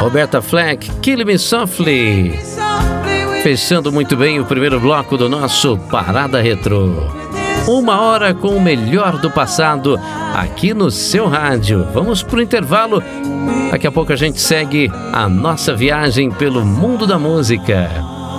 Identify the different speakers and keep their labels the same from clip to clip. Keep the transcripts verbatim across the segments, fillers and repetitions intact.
Speaker 1: Roberta Flack, Kill Me Softly. Fechando muito bem o primeiro bloco do nosso Parada Retrô. Uma hora com o melhor do passado aqui no seu rádio. Vamos pro intervalo. Daqui a pouco a gente segue a nossa viagem pelo mundo da música.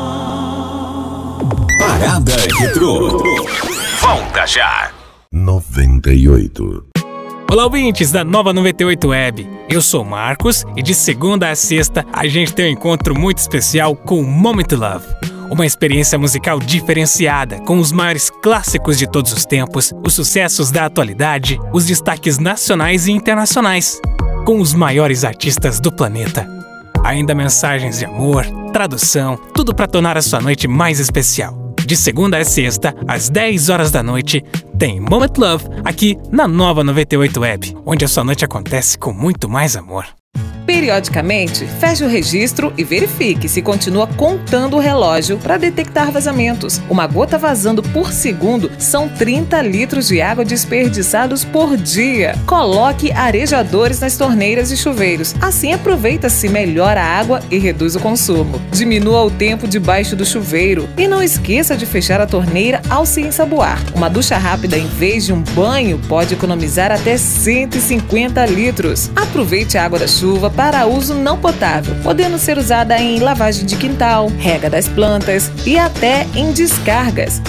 Speaker 2: Parada Retrô. Volta já.
Speaker 3: noventa e oito.
Speaker 4: Olá, ouvintes da Nova noventa e oito Web. Eu sou Marcos e de segunda a sexta a gente tem um encontro muito especial com Moment Love. Uma experiência musical diferenciada, com os maiores clássicos de todos os tempos, os sucessos da atualidade, os destaques nacionais e internacionais, com os maiores artistas do planeta. Ainda mensagens de amor, tradução, tudo para tornar a sua noite mais especial. De segunda a sexta, às dez horas da noite, tem Moment Love aqui na Nova noventa e oito Web, onde a sua noite acontece com muito mais amor.
Speaker 5: Periodicamente, feche o registro e verifique se continua contando o relógio para detectar vazamentos. Uma gota vazando por segundo são trinta litros de água desperdiçados por dia. Coloque arejadores nas torneiras e chuveiros. Assim aproveita-se melhor a água e reduz o consumo. Diminua o tempo debaixo do chuveiro. E não esqueça de fechar a torneira ao se ensaboar. Uma ducha rápida em vez de um banho pode economizar até cento e cinquenta litros. Aproveite a água da chuva para uso não potável, podendo ser usada em lavagem de quintal, rega das plantas e até em descargas.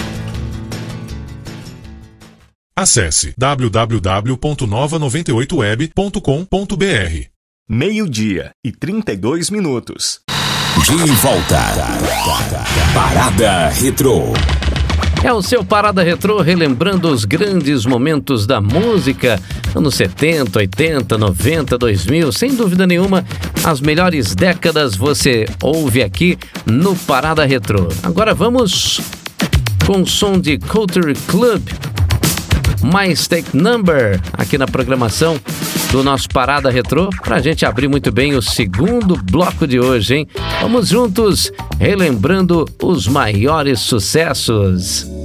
Speaker 6: Acesse w w w ponto nova noventa e oito web ponto com ponto b r.
Speaker 2: Meio-dia e trinta e dois minutos. De volta. Parada Retrô.
Speaker 1: É o seu Parada Retrô, relembrando os grandes momentos da música, anos setenta, oitenta, noventa, dois mil, sem dúvida nenhuma, as melhores décadas você ouve aqui no Parada Retrô. Agora vamos com o som de Culture Club, My Stake Number, aqui na programação do nosso Parada Retrô, pra gente abrir muito bem o segundo bloco de hoje, hein? Vamos juntos, relembrando os maiores sucessos.